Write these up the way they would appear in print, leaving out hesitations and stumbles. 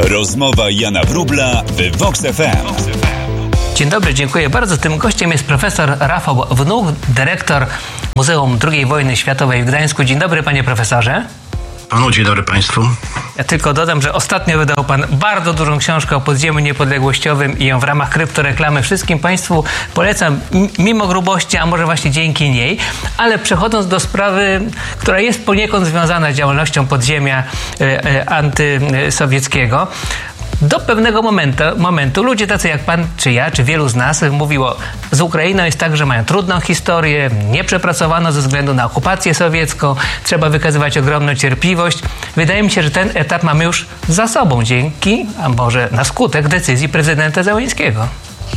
Rozmowa Jana Wróbla w Vox FM. Dzień dobry, dziękuję bardzo. Tym gościem jest profesor Rafał Wnuk, dyrektor Muzeum II Wojny Światowej w Gdańsku. Dzień dobry, panie profesorze. Dzień dobry państwu. Ja tylko dodam, że ostatnio wydał pan bardzo dużą książkę o podziemiu niepodległościowym i ją w ramach kryptoreklamy wszystkim państwu polecam, mimo grubości, a może właśnie dzięki niej. Ale przechodząc do sprawy, która jest poniekąd związana z działalnością podziemia antysowieckiego, do pewnego momentu ludzie tacy jak pan, czy ja, czy wielu z nas mówiło, z Ukrainą jest tak, że mają trudną historię, nie przepracowano ze względu na okupację sowiecką, trzeba wykazywać ogromną cierpliwość. Wydaje mi się, że ten etap mamy już za sobą dzięki, a może na skutek decyzji prezydenta Zełenskiego.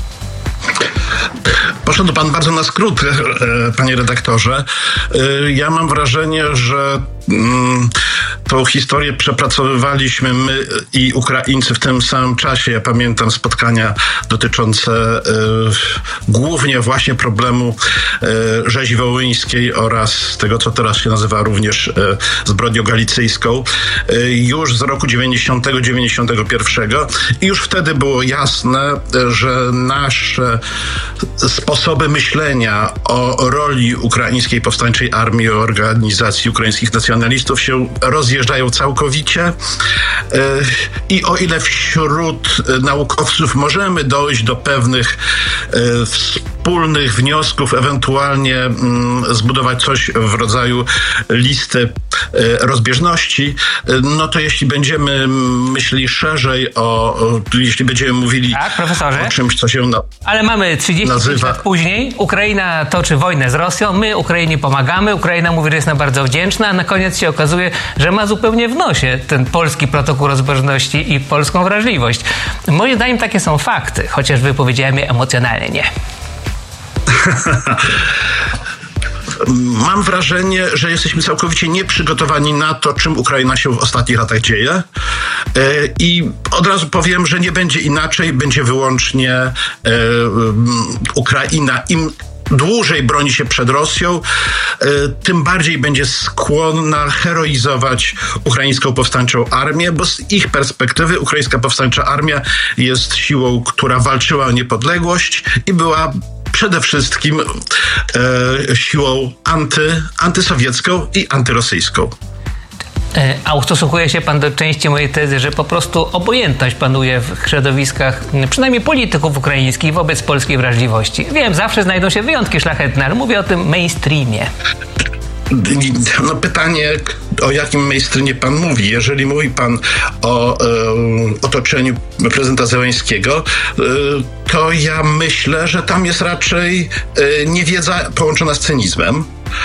Poszedł pan bardzo na skrót, panie redaktorze. Ja mam wrażenie, że tą historię przepracowywaliśmy my i Ukraińcy w tym samym czasie. Ja pamiętam spotkania dotyczące głównie właśnie problemu rzezi wołyńskiej oraz tego, co teraz się nazywa również zbrodnią galicyjską, już z roku 90-91. I już wtedy było jasne, że nasze sposoby myślenia o roli ukraińskiej powstańczej armii, o organizacji ukraińskich nacjonalistów się rozjeżdżają całkowicie. I o ile wśród naukowców możemy dojść do pewnych wspólnych wniosków, ewentualnie zbudować coś w rodzaju listy rozbieżności, no to jeśli będziemy myśleli szerzej jeśli będziemy mówili tak, profesorze, o czymś, co się ale mamy 30 lat później, Ukraina toczy wojnę z Rosją, my Ukrainie pomagamy, Ukraina mówi, że jest nam bardzo wdzięczna, a na koniec się okazuje, że ma zupełnie w nosie ten polski protokół rozbieżności i polską wrażliwość. Moim zdaniem takie są fakty, chociaż wy powiedziałem je emocjonalnie. Mam wrażenie, że jesteśmy całkowicie nieprzygotowani na to, czym Ukraina się w ostatnich latach dzieje. I od razu powiem, że nie będzie inaczej, będzie wyłącznie Ukraina. Im dłużej broni się przed Rosją, tym bardziej będzie skłonna heroizować ukraińską powstańczą armię, bo z ich perspektywy ukraińska powstańcza armia jest siłą, która walczyła o niepodległość i była przede wszystkim siłą antysowiecką i antyrosyjską. A ustosunkuje się pan do części mojej tezy, że po prostu obojętność panuje w środowiskach, przynajmniej polityków ukraińskich, wobec polskiej wrażliwości. Wiem, zawsze znajdą się wyjątki szlachetne, ale mówię o tym mainstreamie. No pytanie, o jakim mainstreamie pan mówi. Jeżeli mówi pan o otoczeniu prezydenta Zełenskiego, to ja myślę, że tam jest raczej niewiedza połączona z cynizmem.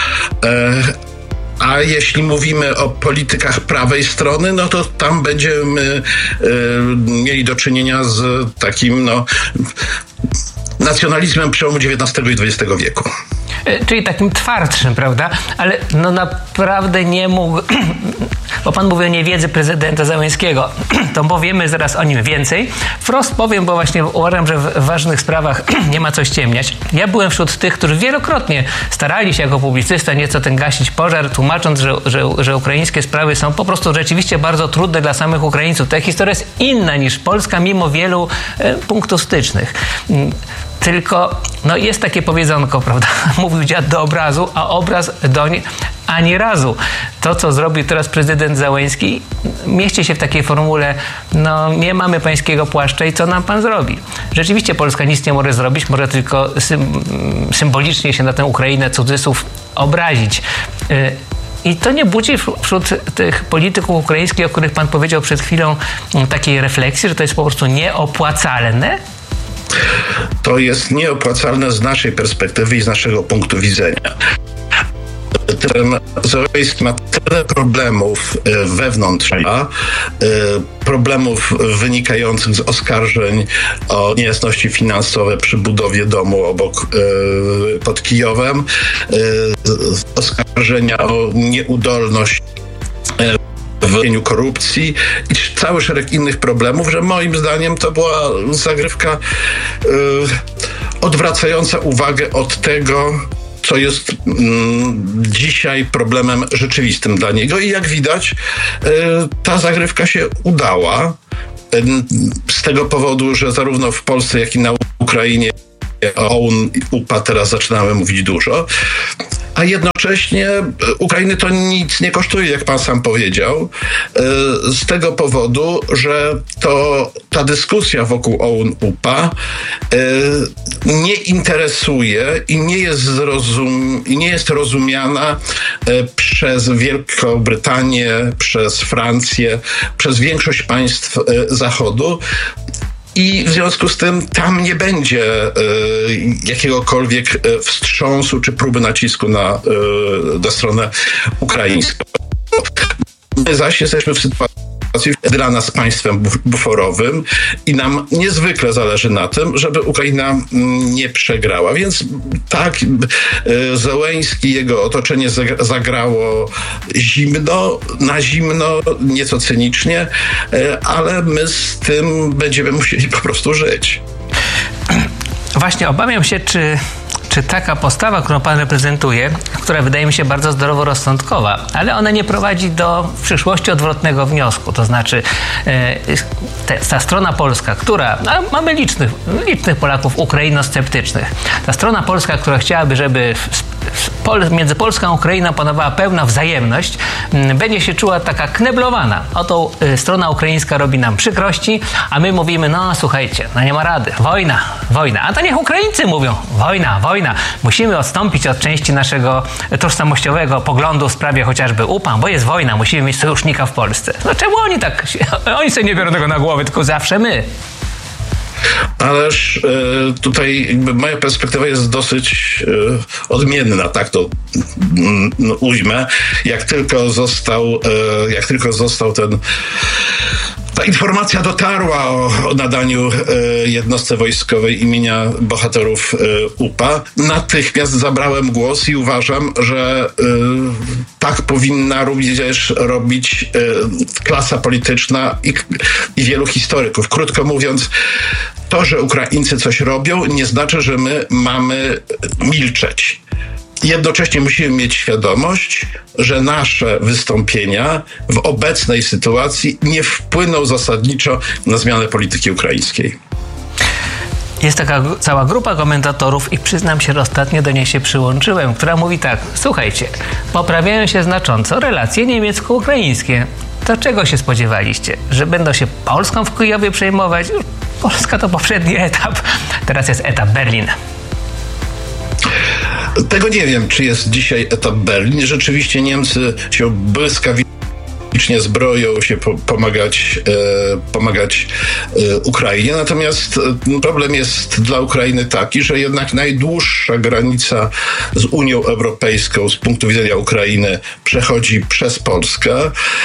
A jeśli mówimy o politykach prawej strony, no to tam będziemy mieli do czynienia z takim nacjonalizmem przełomu XIX i XX wieku. Czyli takim twardszym, prawda? Ale naprawdę nie mógł, bo pan mówi o niewiedzy prezydenta Zełenskiego, to powiemy zaraz o nim więcej. Wprost powiem, bo właśnie uważam, że w ważnych sprawach nie ma co ściemniać. Ja byłem wśród tych, którzy wielokrotnie starali się jako publicysta nieco ten gasić pożar, tłumacząc, że ukraińskie sprawy są po prostu rzeczywiście bardzo trudne dla samych Ukraińców. Ta historia jest inna niż polska, mimo wielu punktów stycznych. Tylko jest takie powiedzonko, prawda? Mówił dziad do obrazu, a obraz doń ani razu. To, co zrobił teraz prezydent Zełenski, mieści się w takiej formule, nie mamy pańskiego płaszcza i co nam pan zrobi? Rzeczywiście Polska nic nie może zrobić, może tylko symbolicznie się na tę Ukrainę, cudzysłów, obrazić. I to nie budzi wśród tych polityków ukraińskich, o których pan powiedział przed chwilą, takiej refleksji, że to jest po prostu nieopłacalne? To jest nieopłacalne z naszej perspektywy i z naszego punktu widzenia. Ten Zełenski ma tyle problemów wewnątrz, problemów wynikających z oskarżeń o niejasności finansowe przy budowie domu pod Kijowem, oskarżenia o nieudolność w ścieniu korupcji i cały szereg innych problemów, że moim zdaniem to była zagrywka odwracająca uwagę od tego, co jest dzisiaj problemem rzeczywistym dla niego. I jak widać, ta zagrywka się udała. z tego powodu, że zarówno w Polsce, jak i na Ukrainie OUN i UPA teraz zaczynamy mówić dużo, a jednocześnie Ukrainy to nic nie kosztuje, jak pan sam powiedział, z tego powodu, że ta dyskusja wokół OUN-UPA nie interesuje i nie jest rozumiana przez Wielką Brytanię, przez Francję, przez większość państw Zachodu. I w związku z tym tam nie będzie jakiegokolwiek wstrząsu czy próby nacisku na stronę ukraińską. My zaś jesteśmy w sytuacji dla nas państwem buforowym i nam niezwykle zależy na tym, żeby Ukraina nie przegrała. Więc tak, Zełenski i jego otoczenie zagrało na zimno, nieco cynicznie, ale my z tym będziemy musieli po prostu żyć. Właśnie obawiam się, czy taka postawa, którą pan reprezentuje, która wydaje mi się bardzo zdroworozsądkowa, ale ona nie prowadzi do w przyszłości odwrotnego wniosku. To znaczy ta strona polska, która, mamy licznych Polaków ukrainosceptycznych, ta strona polska, która chciałaby, żeby między Polską a Ukrainą panowała pełna wzajemność, będzie się czuła taka kneblowana. Oto strona ukraińska robi nam przykrości, a my mówimy, no słuchajcie, no nie ma rady, wojna. A to niech Ukraińcy mówią, wojna. Musimy odstąpić od części naszego tożsamościowego poglądu w sprawie chociażby UPA, bo jest wojna, musimy mieć sojusznika w Polsce. No czemu oni sobie nie biorą tego na głowę, tylko zawsze my? Ależ tutaj jakby moja perspektywa jest dosyć odmienna, tak to ujmę. Jak tylko został ta informacja dotarła o nadaniu jednostce wojskowej imienia bohaterów UPA, natychmiast zabrałem głos i uważam, że tak powinna również robić klasa polityczna i wielu historyków. Krótko mówiąc, to, że Ukraińcy coś robią, nie znaczy, że my mamy milczeć. Jednocześnie musimy mieć świadomość, że nasze wystąpienia w obecnej sytuacji nie wpłyną zasadniczo na zmianę polityki ukraińskiej. Jest taka cała grupa komentatorów i przyznam się, że ostatnio do niej się przyłączyłem, która mówi tak: słuchajcie, poprawiają się znacząco relacje niemiecko-ukraińskie. To czego się spodziewaliście? Że będą się Polską w Kijowie przejmować? Polska to poprzedni etap, teraz jest etap Berlin. Tego nie wiem, czy jest dzisiaj etap Berlin. Rzeczywiście Niemcy się błyskawicznie zbroją się pomagać Ukrainie. Natomiast problem jest dla Ukrainy taki, że jednak najdłuższa granica z Unią Europejską z punktu widzenia Ukrainy przechodzi przez Polskę.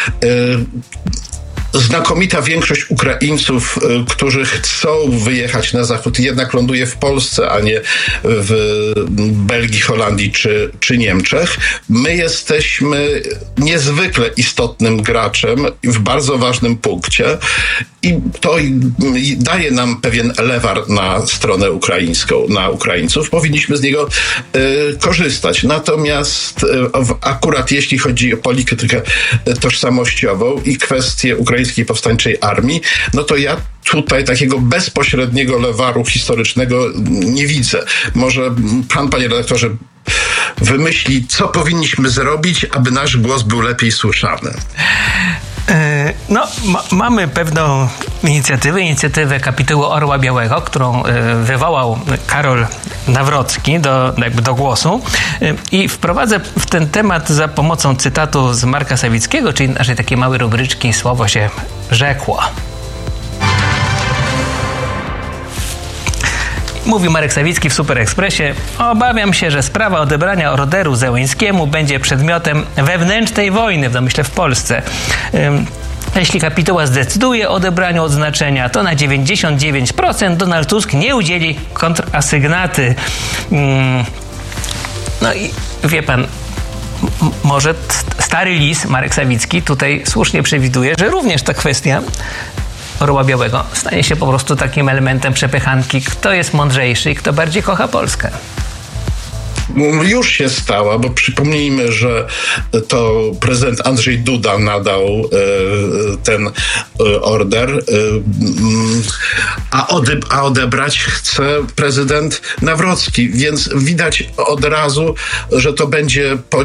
Znakomita większość Ukraińców, którzy chcą wyjechać na zachód, jednak ląduje w Polsce, a nie w Belgii, Holandii czy Niemczech. My jesteśmy niezwykle istotnym graczem w bardzo ważnym punkcie i to daje nam pewien lewar na stronę ukraińską, na Ukraińców. Powinniśmy z niego korzystać. Natomiast akurat jeśli chodzi o politykę tożsamościową i kwestię Ukraińskiej Powstańczej Armii, no to ja tutaj takiego bezpośredniego lewaru historycznego nie widzę. Może pan, panie redaktorze, wymyśli, co powinniśmy zrobić, aby nasz głos był lepiej słyszany. Mamy pewną inicjatywę kapitułu Orła Białego, którą wywołał Karol Nawrocki do głosu i wprowadzę w ten temat za pomocą cytatu z Marka Sawickiego, czyli naszej takiej małej rubryczki Słowo się rzekło. Mówił Marek Sawicki w Super Expressie: obawiam się, że sprawa odebrania orderu Zełenskiemu będzie przedmiotem wewnętrznej wojny, w domyśle w Polsce. Jeśli kapituła zdecyduje o odebraniu odznaczenia, to na 99% Donald Tusk nie udzieli kontrasygnaty. No i wie pan, może stary lis, Marek Sawicki, tutaj słusznie przewiduje, że również ta kwestia Orła Białego stanie się po prostu takim elementem przepychanki, kto jest mądrzejszy i kto bardziej kocha Polskę. już się stała, bo przypomnijmy, że to prezydent Andrzej Duda nadał ten order, a odebrać chce prezydent Nawrocki, więc widać od razu, że to będzie